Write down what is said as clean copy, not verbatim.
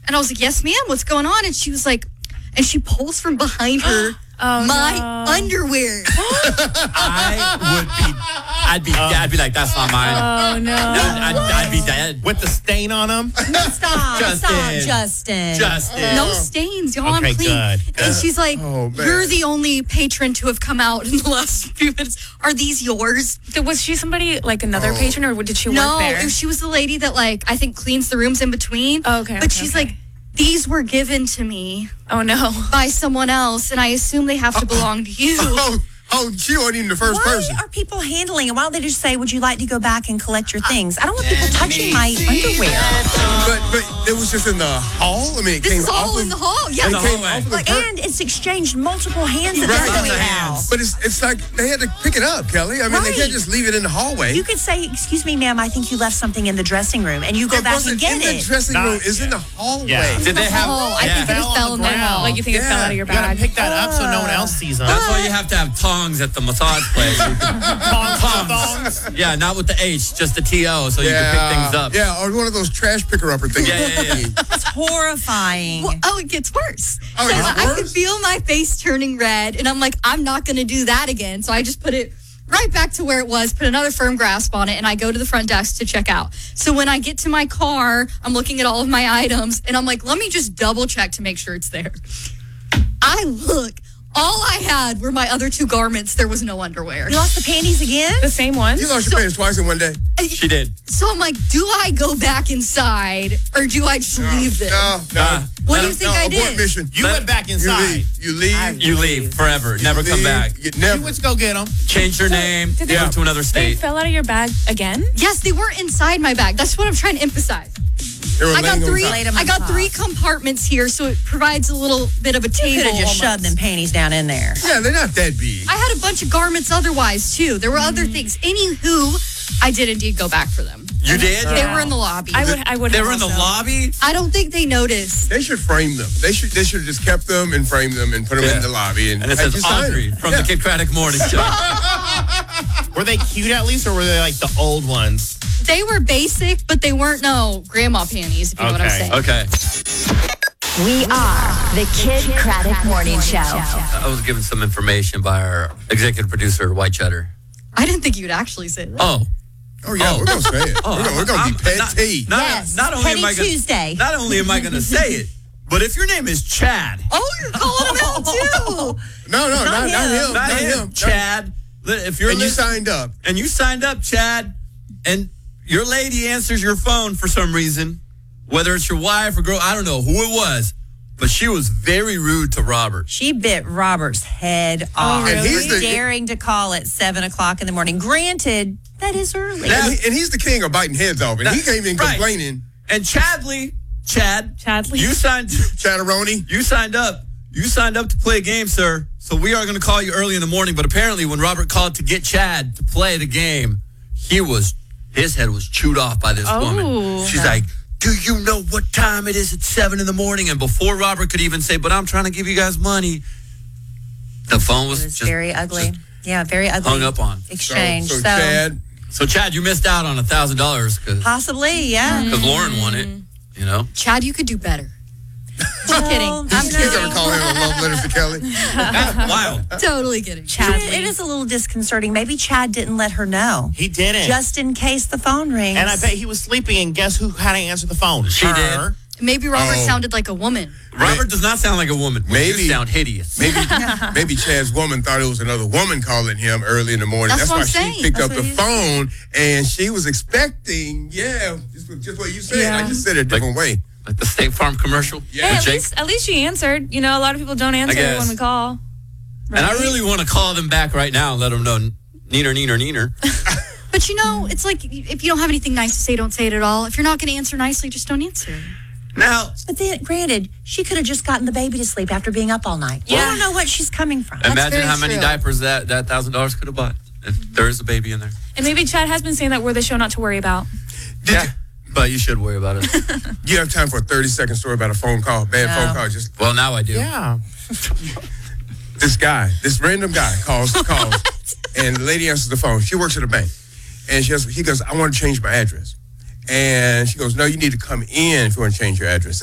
And I was like, yes, ma'am, what's going on? And she was like, and she pulls from behind her underwear. I'd be like, that's not mine. Oh, no. I'd be dead. With the stain on them? No, stop, Justin. No stains, y'all. Okay, I'm clean. good. And she's like, you're the only patron to have come out in the last few minutes. Are these yours? Was she somebody, like another patron, or did she work there? No, she was the lady that, like, I think cleans the rooms in between. Oh, okay. But she's like, these were given to me. Oh, no. By someone else, and I assume they have to belong to you. Oh, she wasn't even the first person. Why are people handling it? Why don't they just say, would you like to go back and collect your things? I don't want people touching my underwear. But it was just in the hall? I mean, it came all in the hall. Yeah, it came off of the and it's exchanged multiple hands at the house. But it's like they had to pick it up, Kelly. I mean, they can't just leave it in the hallway. You could say, excuse me, ma'am, I think you left something in the dressing room, and you go back and get it. The dressing room is in the hallway. Yeah. Did they have? Oh, I think it fell in the hall. Like you think it fell out of your bag. You gotta pick that up so no one else sees them. That's why you have to have tongs at the massage place. Tongs. Yeah, not with the H, just the T-O, so you can pick things up. Yeah, or one of those trash picker-upper things. Yeah. That's horrifying. Well, it gets worse. Oh, So I could feel my face turning red, and I'm like, I'm not going to do that again. So I just put it right back to where it was, put another firm grasp on it, and I go to the front desk to check out. So when I get to my car, I'm looking at all of my items, and I'm like, let me just double check to make sure it's there. I look. All I had were my other two garments. There was no underwear. You lost the panties again? The same ones? You lost your pants twice in one day. She did. So I'm like, do I go back inside or do I just leave this? No. What do you think I did? Mission. You went back inside. You leave. You leave forever. Never come back. You never. You went to go get them. Change your name. Did they Move to another They state. fell out of your bag again? Yes, they weren't inside my bag. That's what I'm trying to emphasize. I got three compartments here, so it provides a little bit of a table. You could have just shoved them panties down in there. Yeah, they're not that big. I had a bunch of garments otherwise, too. There were other things. Anywho, I did indeed go back for them. You did? They were in the lobby. I would. They were in the lobby? I don't think they noticed. They should frame them. They should have just kept them and framed them and put them in the lobby. And it says Audrey from the Kid Craddock Morning Show. Were they cute at least, or were they like the old ones? They were basic, but they weren't grandma panties, if you know what I'm saying. Okay. We are the Kid Craddock Morning Show. I was given some information by our executive producer, White Cheddar. I didn't think you'd actually say that. Oh, yeah, we're going to say it. We're going to be petty. Not only am I going to say it, but if your name is Chad. Oh, you're calling him out too. No, not him. Chad. If you're you signed up. And you signed up, Chad, and your lady answers your phone for some reason, whether it's your wife or girl, I don't know who it was, but she was very rude to Robert. She bit Robert's head off. And he's daring to call at 7 o'clock in the morning. Granted, that is early. And he's the king of biting heads off, and he came in complaining. And Chadley, you signed Chatteroni. You signed up. You signed up to play a game, sir. So we are going to call you early in the morning. But apparently, when Robert called to get Chad to play the game, his head was chewed off by this woman. She's like, do you know what time it is at 7 in the morning? And before Robert could even say, but I'm trying to give you guys money, the phone was just very ugly. Very ugly. Hung up on. Exchange. So Chad, you missed out on $1,000. Possibly, yeah. Because Lauren won it, you know. Chad, you could do better. Just kidding. I'm kidding. He's going to call him a love letter to Kelly. That's wild. Totally kidding. Chad, it is a little disconcerting. Maybe Chad didn't let her know. He didn't. Just in case the phone rings. And I bet he was sleeping, and guess who had to answer the phone? She did. Maybe Robert sounded like a woman. Robert does not sound like a woman. Maybe you sound hideous. Maybe Chad's woman thought it was another woman calling him early in the morning. That's why what I'm she picked up the phone, and she was expecting, just what you said. Yeah. I just said it a different way. Like the State Farm commercial? Yeah, at least she answered. You know, a lot of people don't answer when we call. Right? And I really want to call them back right now and let them know, neener. But you know, it's like, if you don't have anything nice to say, don't say it at all. If you're not going to answer nicely, just don't answer. Now, but then, granted, she could have just gotten the baby to sleep after being up all night. Yeah. I don't know what she's coming from. Imagine how many diapers that $1,000 could have bought. If there is a baby in there. And maybe Chad has been saying that we're the show not to worry about. But you should worry about it. You have time for a 30-second story about a phone call? Phone call. Well, now I do. Yeah. This random guy calls, and the lady answers the phone. She works at a bank. And he goes, I want to change my address. And she goes, no, you need to come in if you want to change your address.